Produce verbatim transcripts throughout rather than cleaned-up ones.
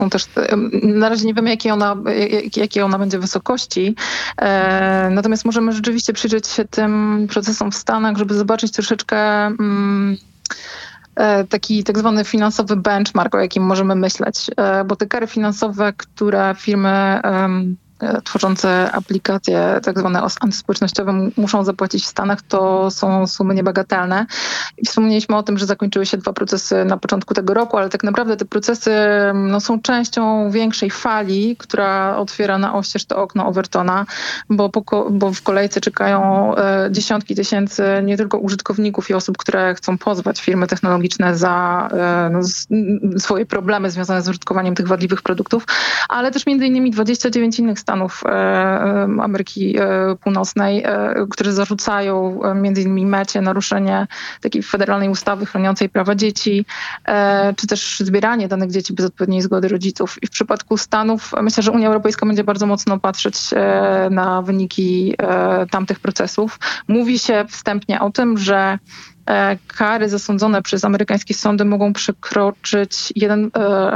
taką też, na razie nie wiemy, jakiej ona, jakiej ona będzie wysokości. Natomiast możemy rzeczywiście przyjrzeć się tym procesom w Stanach, żeby zobaczyć troszeczkę mm, taki tak zwany finansowy benchmark, o jakim możemy myśleć. Bo te kary finansowe, które firmy um, tworzące aplikacje tak zwane antyspołecznościowe muszą zapłacić w Stanach, to są sumy niebagatelne. I wspomnieliśmy o tym, że zakończyły się dwa procesy na początku tego roku, ale tak naprawdę te procesy no, są częścią większej fali, która otwiera na oścież to okno Overtona, bo, po, bo w kolejce czekają e, dziesiątki tysięcy nie tylko użytkowników i osób, które chcą pozwać firmy technologiczne za e, no, z, swoje problemy związane z użytkowaniem tych wadliwych produktów, ale też między innymi dwadzieścia dziewięć innych stanów Stanów Ameryki Północnej, którzy zarzucają między innymi Mecie naruszenie takiej federalnej ustawy chroniącej prawa dzieci, czy też zbieranie danych dzieci bez odpowiedniej zgody rodziców. I w przypadku Stanów myślę, że Unia Europejska będzie bardzo mocno patrzeć na wyniki tamtych procesów. Mówi się wstępnie o tym, że kary zasądzone przez amerykańskie sądy mogą przekroczyć jeden,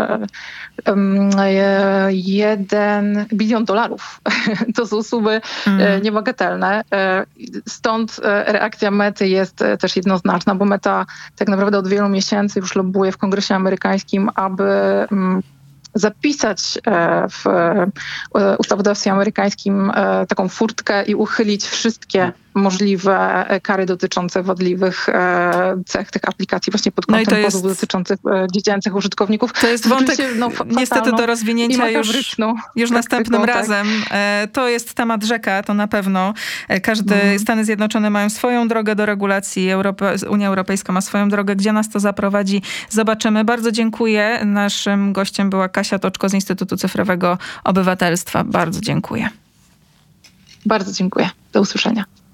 e, jeden bilion dolarów. To są sumy mm. niebagatelne. Stąd reakcja Mety jest też jednoznaczna, bo Meta tak naprawdę od wielu miesięcy już lobbuje w Kongresie amerykańskim, aby zapisać w ustawodawstwie amerykańskim taką furtkę i uchylić wszystkie możliwe kary dotyczące wadliwych cech tych aplikacji właśnie pod kątem no pozwów jest... dotyczących dziecięcych użytkowników. To jest wątek no, niestety do rozwinięcia już, już następnym razem. Tak. To jest temat rzeka, to na pewno. Każdy, mm. Stany Zjednoczone mają swoją drogę do regulacji, Europa, Unia Europejska ma swoją drogę. Gdzie nas to zaprowadzi? Zobaczymy. Bardzo dziękuję. Naszym gościem była Kasia Toczko z Instytutu Cyfrowego Obywatelstwa. Bardzo dziękuję. Bardzo dziękuję. Do usłyszenia.